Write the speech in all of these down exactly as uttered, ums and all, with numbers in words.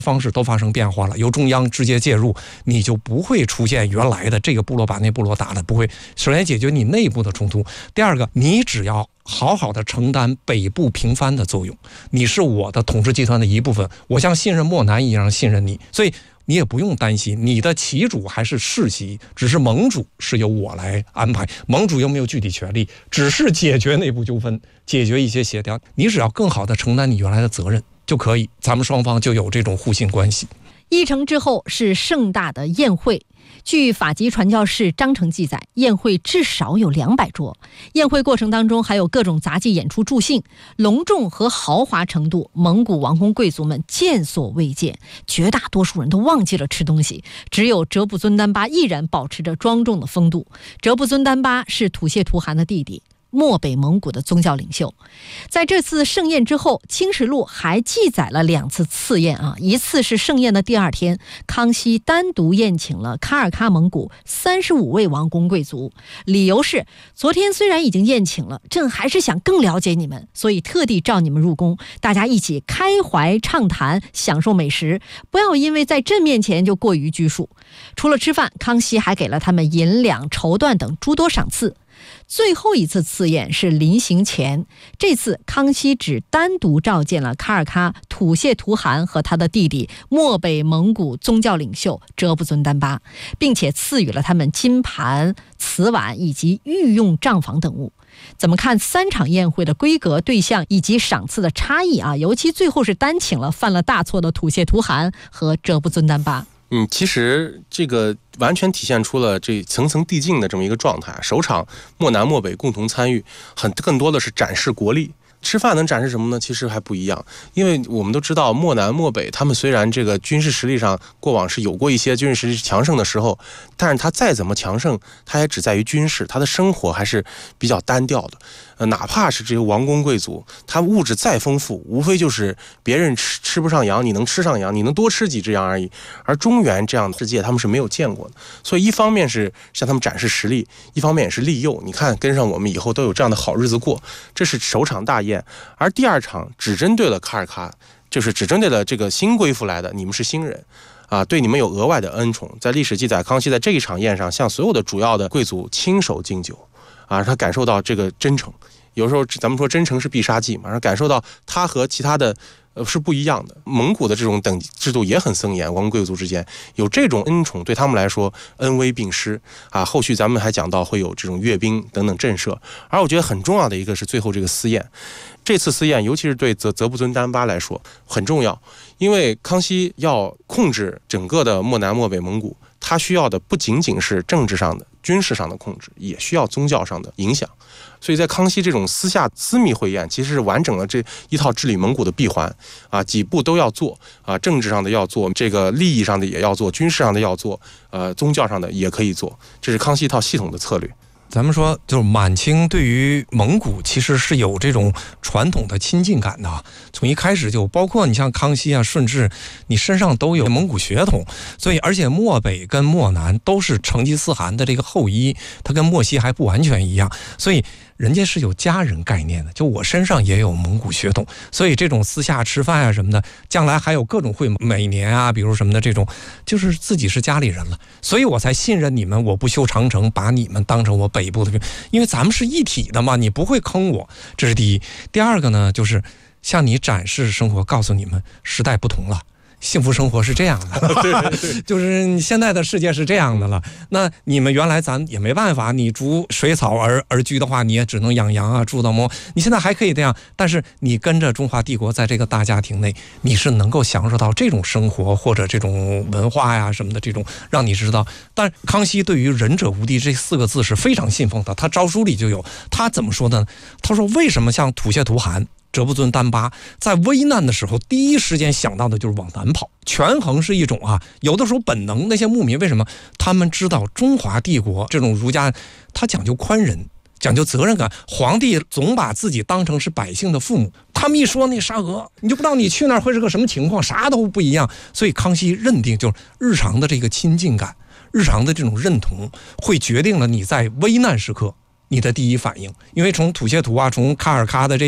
方式都发生变化了，由中央直接介入，你就不会出现原来的这个部落把那部落打了，不会。首先解决你内部的冲突，第二个，你只要好好的承担北部平番的作用，你是我的统治集团的一部分，我像信任漠南一样信任你，所以你也不用担心你的旗主还是世袭，只是盟主是由我来安排，盟主又没有具体权利，只是解决内部纠纷，解决一些协调，你只要更好的承担你原来的责任就可以，咱们双方就有这种互信关系。 议程之后是盛大的宴会。据法籍传教士章程记载，宴会至少有两百桌。宴会过程当中还有各种杂技演出助兴，隆重和豪华程度，蒙古王公贵族们见所未见，绝大多数人都忘记了吃东西，只有哲布尊丹巴依然保持着庄重的风度。哲布尊丹巴是土谢图汗的弟弟，漠北蒙古的宗教领袖。在这次盛宴之后，清实录还记载了两次赐宴啊，一次是盛宴的第二天，康熙单独宴请了喀尔喀蒙古三十五位王公贵族，理由是昨天虽然已经宴请了，朕还是想更了解你们，所以特地召你们入宫，大家一起开怀畅谈，享受美食，不要因为在朕面前就过于拘束。除了吃饭，康熙还给了他们银两、绸缎等诸多赏赐。最后一次赐宴是临行前，这次康熙只单独召见了喀尔喀土谢图汗和他的弟弟漠北蒙古宗教领袖哲布尊丹巴，并且赐予了他们金盘、瓷碗以及御用帐房等物。怎么看三场宴会的规格、对象以及赏赐的差异啊？尤其最后是单请了犯了大错的土谢图汗和哲布尊丹巴。 嗯，其实这个完全体现出了这层层递进的这么一个状态。首场漠南漠北共同参与，很更多的是展示国力。吃饭能展示什么呢？其实还不一样，因为我们都知道漠南漠北他们虽然这个军事实力上过往是有过一些军事实力强盛的时候，但是他再怎么强盛，他也只在于军事，他的生活还是比较单调的。呃，哪怕是这些王公贵族，他物质再丰富，无非就是别人吃吃不上羊，你能吃上羊，你能多吃几只羊而已。而中原这样的世界，他们是没有见过的。所以一方面是向他们展示实力，一方面也是利诱。你看，跟上我们以后都有这样的好日子过。这是首场大宴，而第二场只针对了喀尔喀，就是只针对了这个新归附来的，你们是新人。啊，对你们有额外的恩宠。在历史记载，康熙在这一场宴上向所有的主要的贵族亲手敬酒，啊，他感受到这个真诚。有时候咱们说真诚是必杀技嘛，感受到他和其他的呃是不一样的。蒙古的这种等级制度也很森严，王公贵族之间有这种恩宠，对他们来说恩威并施啊。后续咱们还讲到会有这种阅兵等等震慑。而我觉得很重要的一个是最后这个私宴。这次私宴，尤其是对泽泽布尊丹巴来说很重要，因为康熙要控制整个的漠南漠北蒙古，他需要的不仅仅是政治上的、军事上的控制，也需要宗教上的影响。所以在康熙这种私下私密会宴，其实是完整了这一套治理蒙古的闭环啊，几步都要做啊，政治上的要做，这个利益上的也要做，军事上的要做，呃，宗教上的也可以做，这是康熙一套系统的策略。 咱们说，就是满清对于蒙古其实是有这种传统的亲近感的，从一开始就包括你像康熙啊、顺治，你身上都有蒙古血统，所以而且漠北跟漠南都是成吉思汗的这个后裔，他跟漠西还不完全一样，所以人家是有家人概念的，就我身上也有蒙古血统，所以这种私下吃饭啊什么的，将来还有各种会，每年啊，比如什么的这种，就是自己是家里人了，所以我才信任你们，我不修长城，把你们当成我北部的，因为咱们是一体的嘛，你不会坑我，这是第一。第二个呢，就是向你展示生活，告诉你们时代不同了。幸福生活是这样的，对对对，就是你现在的世界是这样的了。那你们原来咱也没办法，你逐水草而而居的话，你也只能养羊啊，住到猫。你现在还可以这样，但是你跟着中华帝国在这个大家庭内，你是能够享受到这种生活或者这种文化呀什么的，这种让你知道。但是康熙对于仁者无敌这四个字是非常信奉的，他诏书里就有。他怎么说呢？他说为什么像土谢图汗、哲布尊丹巴在危难的时候第一时间想到的就是往南跑？权衡是一种啊，有的时候本能。那些牧民为什么他们知道中华帝国这种儒家他讲究宽仁，讲究责任感，皇帝总把自己当成是百姓的父母，他们一说那沙俄，你就不知道你去那儿会是个什么情况，啥都不一样。所以康熙认定就是日常的这个亲近感，日常的这种认同会决定了你在危难时刻你的第一反应。因为从土谢图啊，从喀尔喀的这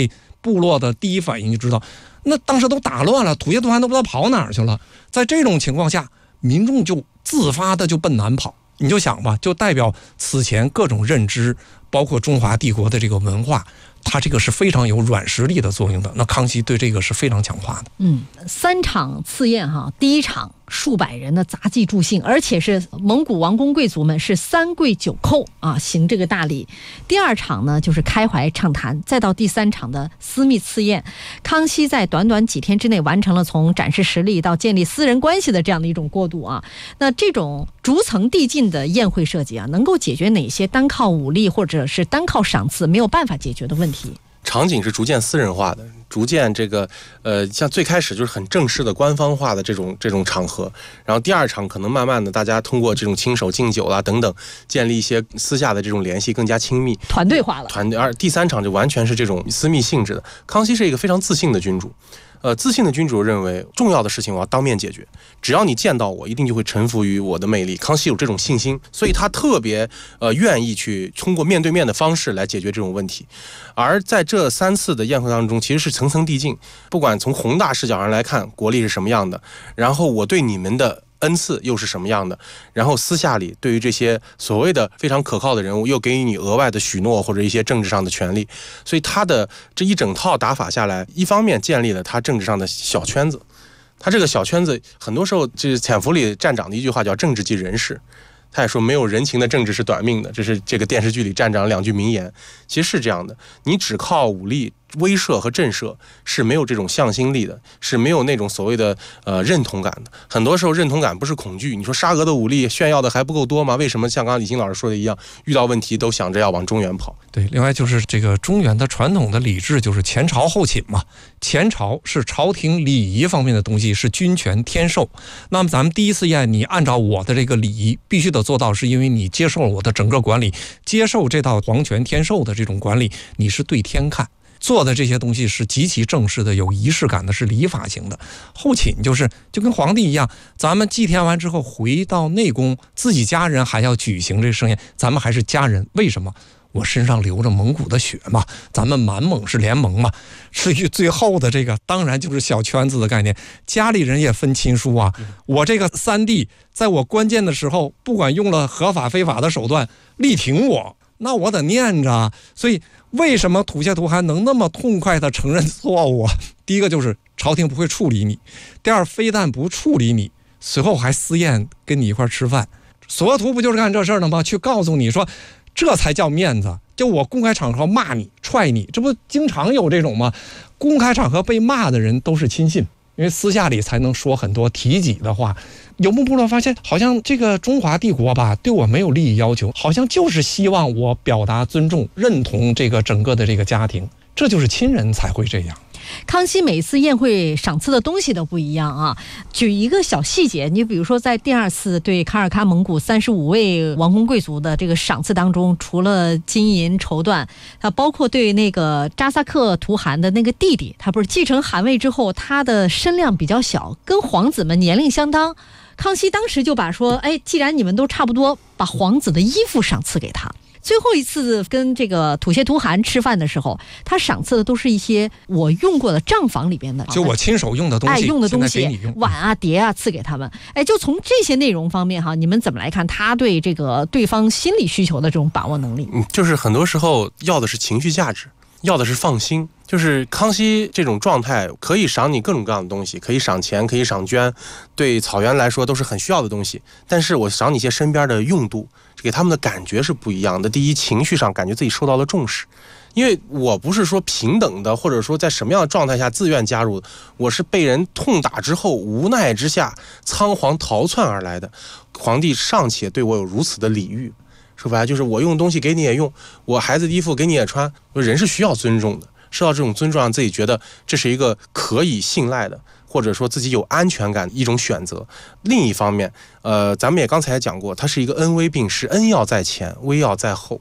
部落的第一反应就知道，那当时都打乱了，土协图汗都不知道跑哪儿去了。在这种情况下，民众就自发的就奔南跑。你就想吧，就代表此前各种认知，包括中华帝国的这个文化，它这个是非常有软实力的作用的。那康熙对这个是非常强化的。 嗯，三场赐宴哈，第一场数百人的杂技助兴，而且是蒙古王公贵族们是三跪九叩啊，行这个大礼。第二场呢就是开怀畅谈，再到第三场的私密赐宴。康熙在短短几天之内完成了从展示实力到建立私人关系的这样的一种过渡啊。那这种逐层递进的宴会设计啊，能够解决哪些单靠武力或者是单靠赏赐没有办法解决的问题？ 场景是逐渐私人化的，逐渐这个呃，像最开始就是很正式的官方化的这种这种场合，然后第二场可能慢慢的大家通过这种亲手敬酒啦等等，建立一些私下的这种联系，更加亲密， 团队化了。 团队，而第三场就完全是这种私密性质的。康熙是一个非常自信的君主。呃，自信的君主认为重要的事情我要当面解决，只要你见到我，一定就会臣服于我的魅力。康熙有这种信心，所以他特别呃愿意去通过面对面的方式来解决这种问题。而在这三次的宴会当中，其实是层层递进，不管从宏大视角上来看，国力是什么样的，然后我对你们的恩赐又是什么样的，然后私下里对于这些所谓的非常可靠的人物又给予你额外的许诺或者一些政治上的权利，所以他的这一整套打法下来，一方面建立了他政治上的小圈子，他这个小圈子很多时候就是潜伏里站长的一句话叫政治即人事，他也说没有人情的政治是短命的，这是这个电视剧里站长两句名言，其实是这样的，你只靠武力威慑和震慑是没有这种向心力的，是没有那种所谓的呃认同感的。很多时候认同感不是恐惧，你说沙俄的武力炫耀的还不够多吗？为什么像刚刚李欣老师说的一样，遇到问题都想着要往中原跑？ 对，另外就是这个中原的传统的礼制就是前朝后寝嘛，前朝是朝廷礼仪方面的东西，是君权天授。那么咱们第一次宴，你按照我的这个礼仪必须得做到，是因为你接受了我的整个管理，接受这套皇权天授的这种管理，你是对天看。做的这些东西是极其正式的，有仪式感的，是礼法型的。后寝就是就跟皇帝一样，咱们祭天完之后回到内宫，自己家人还要举行这盛宴，咱们还是家人。为什么？我身上流着蒙古的血嘛，咱们满蒙是联盟嘛。至于最后的这个，当然就是小圈子的概念，家里人也分亲疏啊。我这个三弟在我关键的时候，不管用了合法非法的手段力挺我，那我得念着。所以为什么土协图汗能那么痛快地承认错误？第一个就是朝廷不会处理你，第二非但不处理你，随后还私宴跟你一块吃饭。索额图不就是干这事儿的吗？去告诉你说这才叫面子，就我公开场合骂你踹你，这不经常有这种吗？公开场合被骂的人都是亲信，因为私下里才能说很多提己的话。游牧部落发现好像这个中华帝国吧对我没有利益要求，好像就是希望我表达尊重认同这个整个的这个家庭，这就是亲人才会这样。 康熙每次宴会赏赐的东西都不一样啊。举一个小细节，你比如说在第二次对卡尔喀蒙古三十五位王公贵族的这个赏赐当中，除了金银绸缎，它包括对那个扎萨克图汗的那个弟弟，他不是继承汗位之后，他的身量比较小，跟皇子们年龄相当。康熙当时就把说，哎，既然你们都差不多，把皇子的衣服赏赐给他。最后一次跟这个土协图汗吃饭的时候，他赏赐的都是一些我用过的账房里边的， 就我亲手用的东西， 哎，用的东西， 用碗啊、碟啊，赐给他们。哎，就从这些内容方面哈，你们怎么来看他对这个对方心理需求的这种把握能力？ 嗯，就是很多时候要的是情绪价值，要的是放心。就是康熙这种状态，可以赏你各种各样的东西，可以赏钱，可以赏绢，对草原来说都是很需要的东西。但是我赏你一些身边的用度，给他们的感觉是不一样的。第一，情绪上感觉自己受到了重视，因为我不是说平等的，或者说在什么样的状态下自愿加入的，我是被人痛打之后无奈之下仓皇逃窜而来的。皇帝尚且对我有如此的礼遇，说白了就是我用东西给你也用，我孩子的衣服给你也穿，人是需要尊重的。受到这种尊重，让自己觉得这是一个可以信赖的，或者说自己有安全感的一种选择。另一方面，呃，咱们也刚才讲过，它是一个恩威并施，恩要在前，威要在后。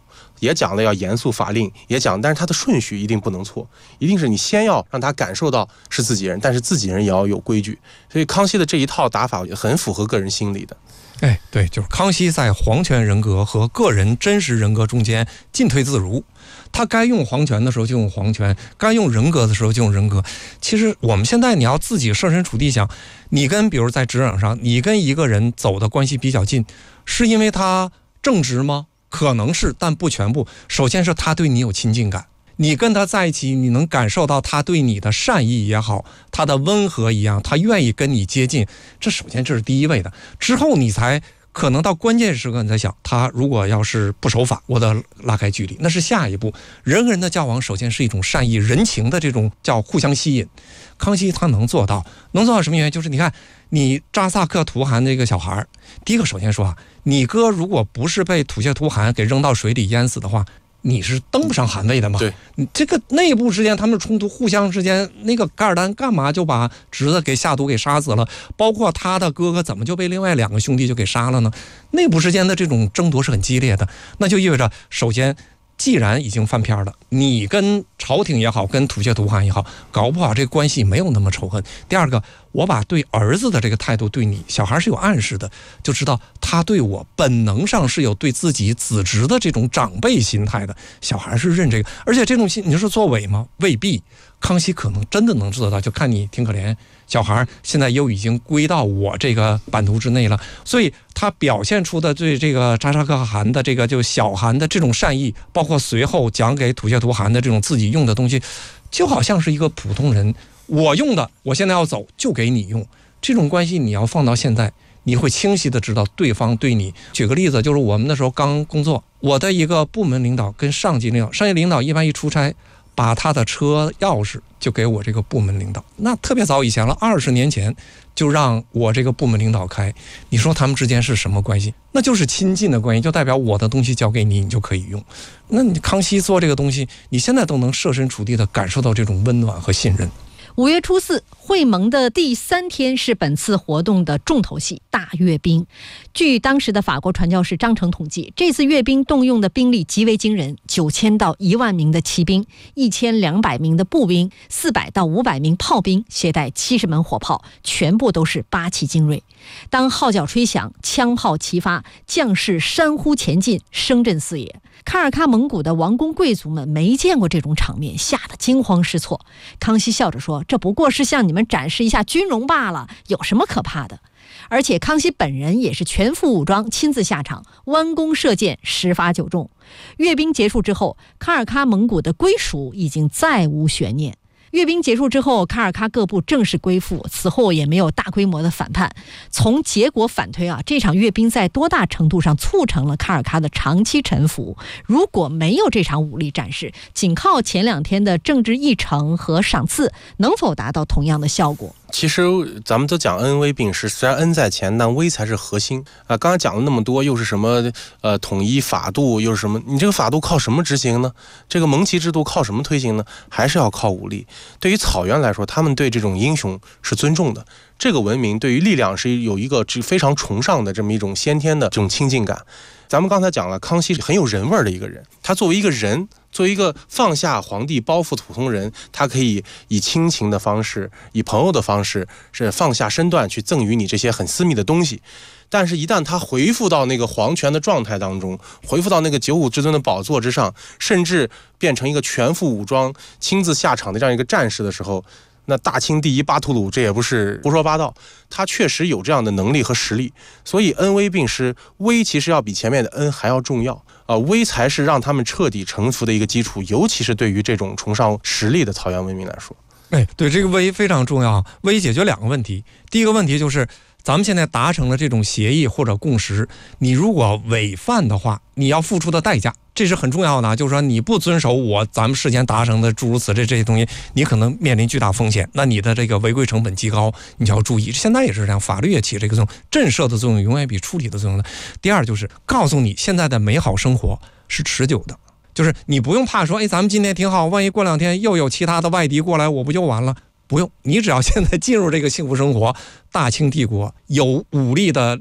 也讲了要严肃法令，也讲，但是它的顺序一定不能错，一定是你先要让他感受到是自己人，但是自己人也要有规矩。所以康熙的这一套打法很符合个人心理的。 哎，对，就是康熙在皇权人格和个人真实人格中间进退自如，他该用皇权的时候就用皇权，该用人格的时候就用人格。其实我们现在你要自己设身处地想，你跟比如在职场上，你跟一个人走的关系比较近，是因为他正直吗？可能是，但不全部。首先是他对你有亲近感，你跟他在一起，你能感受到他对你的善意也好，他的温和一样，他愿意跟你接近，这首先这是第一位的。之后你才可能到关键时刻，你在想，他如果要是不守法，我得拉开距离，那是下一步。人跟人的交往，首先是一种善意、人情的这种叫互相吸引。康熙他能做到，能做到什么原因？就是你看，你扎萨克图汗这个小孩，第一个首先说啊，你哥如果不是被吐血图汗给扔到水里淹死的话，你是登不上汗位的嘛？ 对， 你这个内部之间他们冲突，互相之间，那个噶尔丹干嘛就把侄子给下毒给杀死了？包括他的哥哥怎么就被另外两个兄弟就给杀了呢？内部之间的这种争夺是很激烈的，那就意味着，首先，既然已经翻篇了，你跟朝廷也好，跟吐血图汗也好，搞不好这个关系没有那么仇恨。第二个，我把对儿子的这个态度对你小孩是有暗示的，就知道他对我本能上是有对自己子侄的这种长辈心态的，小孩是认这个，而且这种心你说作伪吗？未必。康熙可能真的能做到，就看你挺可怜，小孩现在又已经归到我这个版图之内了，所以他表现出的对这个扎萨克汗的这个就小汗的这种善意，包括随后讲给吐血图汗的这种自己用的东西，就好像是一个普通人，我用的，我现在要走就给你用，这种关系你要放到现在，你会清晰的知道对方对你。举个例子，就是我们那时候刚工作，我的一个部门领导跟上级领导，上级领导一般一出差，把他的车钥匙就给我这个部门领导，那特别早以前了，二十年前就让我这个部门领导开。你说他们之间是什么关系？那就是亲近的关系，就代表我的东西交给你，你就可以用。那你康熙做这个东西，你现在都能设身处地的感受到这种温暖和信任。 五月初四，会盟的第三天是本次活动的重头戏——大阅兵。据当时的法国传教士张成统计，这次阅兵动用的兵力极为惊人，九千到一万名的骑兵，一千两百名的步兵，四百到五百名炮兵，携带七十门火炮，全部都是八旗精锐。当号角吹响，枪炮齐发，将士山呼前进，声震四野。卡尔喀蒙古的王公贵族们没见过这种场面，吓得惊慌失措。康熙笑着说，这不过是向你们展示一下军容罢了，有什么可怕的？而且康熙本人也是全副武装亲自下场，弯弓射箭，十发九中。阅兵结束之后，卡尔喀蒙古的归属已经再无悬念。阅兵结束之后，卡尔喀各部正式归附，此后也没有大规模的反叛。从结果反推啊，这场阅兵在多大程度上促成了卡尔喀的长期臣服？如果没有这场武力战事，仅靠前两天的政治议程和赏赐，能否达到同样的效果？ 其实咱们都讲恩威并施，虽然恩在前，但威才是核心啊。刚才讲了那么多，又是什么呃统一法度，又是什么？你这个法度靠什么执行呢？这个蒙旗制度靠什么推行呢？还是要靠武力。对于草原来说，他们对这种英雄是尊重的。这个文明对于力量是有一个非常崇尚的这么一种先天的这种亲近感。咱们刚才讲了，康熙是很有人味的一个人，他作为一个人，作为一个放下皇帝包袱普通人，他可以以亲情的方式，以朋友的方式，是放下身段去赠予你这些很私密的东西。但是一旦他回复到那个皇权的状态当中，回复到那个九五之尊的宝座之上，甚至变成一个全副武装亲自下场的这样一个战士的时候，那大清第一巴图鲁，这也不是胡说八道，他确实有这样的能力和实力。所以恩威并施，威其实要比前面的恩还要重要啊、呃，威才是让他们彻底臣服的一个基础，尤其是对于这种崇尚实力的草原文明来说。 哎，对，这个威非常重要。威解决两个问题，第一个问题就是咱们现在达成了这种协议或者共识，你如果违反的话，你要付出的代价，这是很重要的。就是说你不遵守我咱们事先达成的诸如此类这些东西，你可能面临巨大风险，那你的这个违规成本极高，你就要注意。现在也是这样，法律也起这个作用，震慑的作用永远比处理的作用的。第二就是告诉你，现在的美好生活是持久的，就是你不用怕说，哎，咱们今天挺好，万一过两天又有其他的外敌过来，我不就完了？不用，你只要现在进入这个幸福生活，大清帝国有武力的力量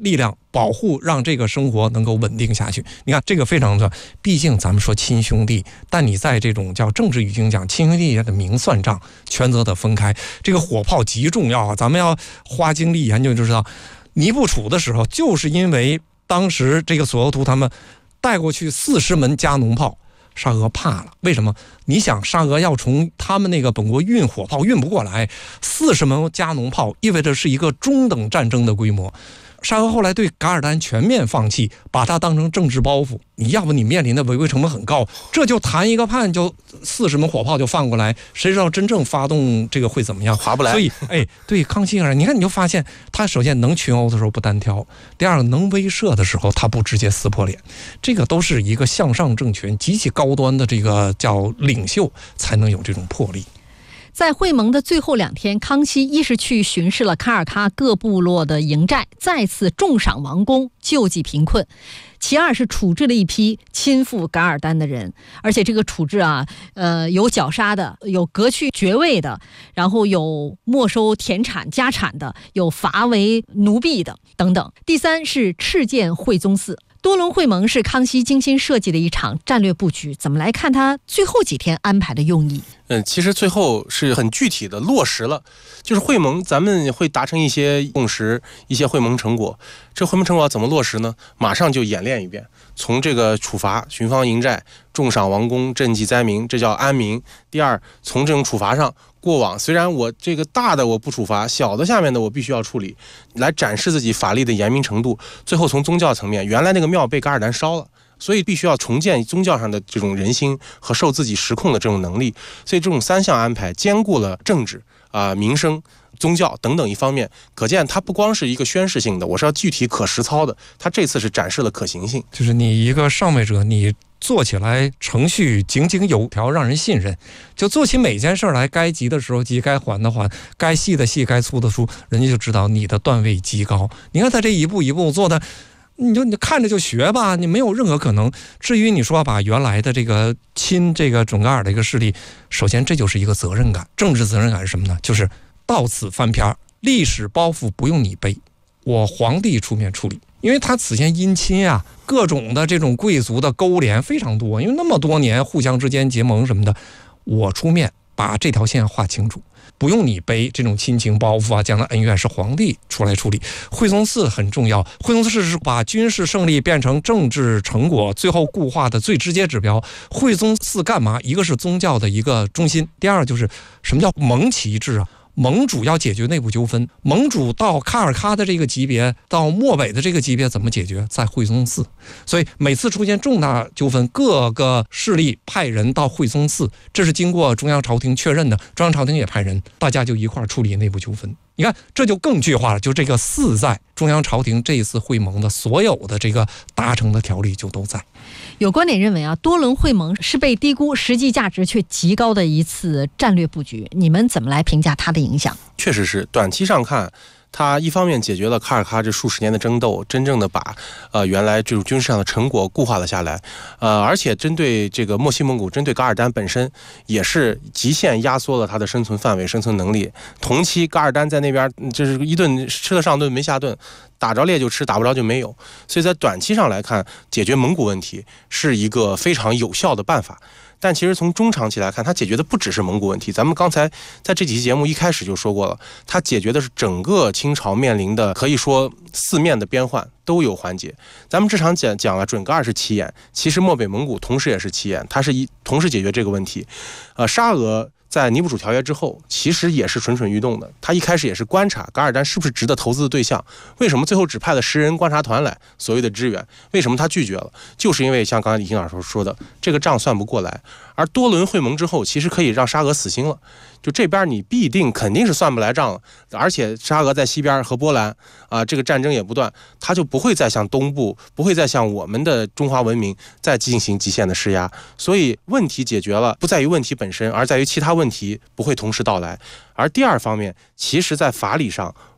保护，让这个生活能够稳定下去。你看这个非常重要，毕竟咱们说亲兄弟，但你在这种叫政治语境讲，亲兄弟也得明算账，权责得分开。这个火炮极重要啊，咱们要花精力研究就知道，尼布楚的时候，就是因为当时这个索额图他们带过去四十门加农炮，沙俄怕了。为什么？你想，沙俄要从他们那个本国运火炮运不过来，四十门加农炮意味着是一个中等战争的规模。沙俄后来对噶尔丹全面放弃，把它当成政治包袱。你要不你面临的违规成本很高，这就谈一个判就四十门火炮就放过来，谁知道真正发动这个会怎么样？ 划不来。 所以，哎，对康熙而言，你看你就发现，他首先能群殴的时候不单挑，第二能威慑的时候他不直接撕破脸，这个都是一个向上政权极其高端的这个叫领袖才能有这种魄力。 在会盟的最后两天，康熙一是去巡视了卡尔喀各部落的营寨，再次重赏王公，救济贫困；其二是处置了一批亲附噶尔丹的人，而且这个处置啊，呃，有绞杀的，有革去爵位的，然后有没收田产家产的，有罚为奴婢的等等。第三是敕建惠宗寺。多伦会盟是康熙精心设计的一场战略布局，怎么来看他最后几天安排的用意？ 嗯，其实最后是很具体的落实了，就是会盟咱们会达成一些共识，一些会盟成果。这会盟成果怎么落实呢？马上就演练一遍，从这个处罚、巡防营寨、重赏王公、赈济灾民，这叫安民。第二，从这种处罚上，过往虽然我这个大的我不处罚，小的下面的我必须要处理，来展示自己法律的严明程度。最后从宗教层面，原来那个庙被噶尔丹烧了，所以必须要重建宗教上的这种人心和受自己实控的这种能力。所以这种三项安排兼顾了政治啊、呃、民生、宗教等等一方面，可见它不光是一个宣示性的，我是要具体可实操的。它这次是展示了可行性， 就是你一个上位者，你做起来程序井井有条，让人信任，就做起每件事来，该急的时候急，该缓的缓，该细的细，该粗的粗，人家就知道你的段位极高。你看他这一步一步做的，你就你看着就学吧，你没有任何可能。至于你说把原来的这个亲这个准噶尔的一个势力，首先这就是一个责任感，政治责任感是什么呢？就是到此翻篇，历史包袱不用你背，我皇帝出面处理。因为他此前姻亲啊，各种的这种贵族的勾连非常多，因为那么多年互相之间结盟什么的，我出面把这条线画清楚，不用你背这种亲情包袱啊，将来恩怨是皇帝出来处理。惠宗寺很重要，惠宗寺是把军事胜利变成政治成果最后固化的最直接指标。惠宗寺干嘛？一个是宗教的一个中心，第二就是什么叫盟旗制啊？盟主要解决内部纠纷，盟主到卡尔喀的这个级别，到漠北的这个级别怎么解决？在惠宗寺。所以每次出现重大纠纷，各个势力派人到惠宗寺，这是经过中央朝廷确认的，中央朝廷也派人，大家就一块处理内部纠纷。你看，这就更具化了，就这个寺在中央朝廷这一次会盟的所有的这个达成的条例就都在。 有观点认为啊，多伦会盟是被低估，实际价值却极高的一次战略布局，你们怎么来评价它的影响？ 确实是，短期上看，它一方面解决了卡尔喀这数十年的争斗，真正的把呃原来这种军事上的成果固化了下来，呃，而且针对这个墨西蒙古，针对噶尔丹本身，也是极限压缩了它的生存范围、生存能力。同期噶尔丹在那边就是一顿吃得上顿没下顿，打着猎就吃，打不着就没有。所以在短期上来看，解决蒙古问题是一个非常有效的办法。但其实从中长期来看，它解决的不只是蒙古问题。咱们刚才在这几期节目一开始就说过了，它解决的是整个清朝面临的可以说四面的边患都有缓解。咱们这场讲讲了准噶尔是起眼，其实漠北蒙古同时也是起眼，它是一同时解决这个问题。呃，沙俄在尼布楚条约之后，其实也是蠢蠢欲动的。他一开始也是观察噶尔丹是不是值得投资的对象。为什么最后只派了十人观察团来所谓的支援？为什么他拒绝了？就是因为像刚才李欣老师说的，这个账算不过来。而多轮会盟之后，其实可以让沙俄死心了。就这边你必定肯定是算不来账了，而且沙俄在西边和波兰啊，这个战争也不断，他就不会再向东部，不会再向我们的中华文明再进行极限的施压。所以问题解决了，不在于问题本身，而在于其他问题不会同时到来。而第二方面，其实在法理上，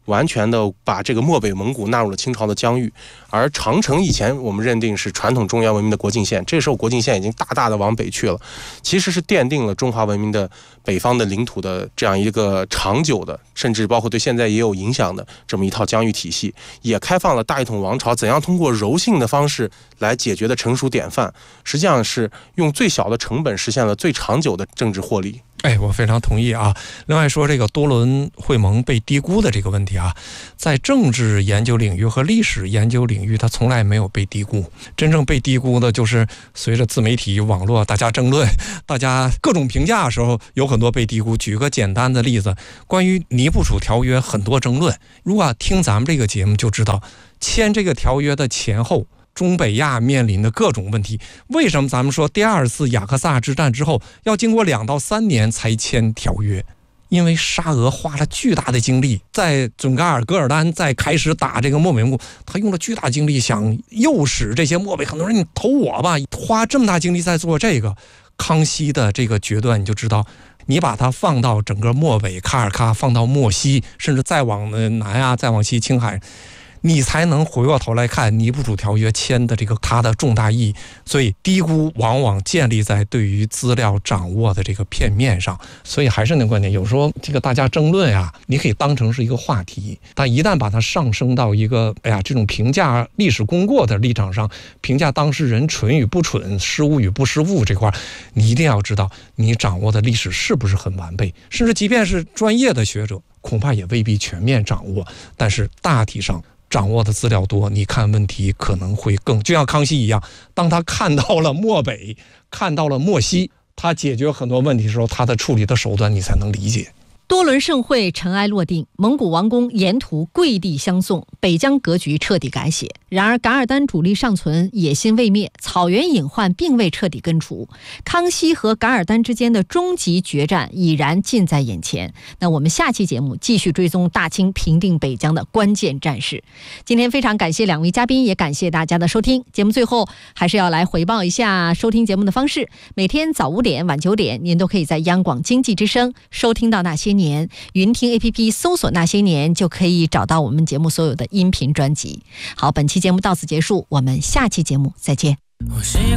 完全的把这个漠北蒙古纳入了清朝的疆域。而长城以前我们认定是传统中原文明的国境线，这时候国境线已经大大的往北去了，其实是奠定了中华文明的北方的领土的这样一个长久的，甚至包括对现在也有影响的这么一套疆域体系，也开放了大一统王朝怎样通过柔性的方式来解决的成熟典范，实际上是用最小的成本实现了最长久的政治获利。 哎，我非常同意啊。另外说这个多伦会盟被低估的这个问题啊，在政治研究领域和历史研究领域，它从来没有被低估。真正被低估的就是随着自媒体、网络大家争论、大家各种评价的时候，有很多被低估。举个简单的例子，关于尼布楚条约很多争论，如果听咱们这个节目就知道，签这个条约的前后，中北亚面临的各种问题，为什么咱们说第二次雅克萨之战之后要经过两到三年才签条约？因为沙俄花了巨大的精力，在准噶尔、噶尔丹在开始打这个漠北蒙古，他用了巨大精力想诱使这些漠北很多人你投我吧，花这么大精力在做这个。康熙的这个决断你就知道，你把它放到整个漠北卡尔喀，放到漠西，甚至再往南啊，再往西青海，你才能回过头来看尼布楚条约签的这个它的重大意义。所以低估往往建立在对于资料掌握的这个片面上。所以还是那个观点，有时候这个大家争论呀，你可以当成是一个话题，但一旦把它上升到一个哎呀这种评价历史功过的立场上，评价当事人蠢与不蠢、失误与不失误这块，你一定要知道你掌握的历史是不是很完备，甚至即便是专业的学者恐怕也未必全面掌握，但是大体上掌握的资料多，你看问题可能会更，就像康熙一样，当他看到了漠北，看到了漠西，他解决很多问题的时候，他的处理的手段你才能理解。 多伦盛会尘埃落定，蒙古王公沿途跪地相送，北疆格局彻底改写。然而噶尔丹主力尚存，野心未灭，草原隐患并未彻底根除，康熙和噶尔丹之间的终极决战已然近在眼前。那我们下期节目继续追踪大清平定北疆的关键战事。今天非常感谢两位嘉宾，也感谢大家的收听。节目最后还是要来回报一下收听节目的方式，每天早五点晚九点您都可以在央广经济之声收听到那些年，云听 A P P 搜索那些年就可以找到我们节目所有的音频专辑。好，本期节目到此结束，我们下期节目再见。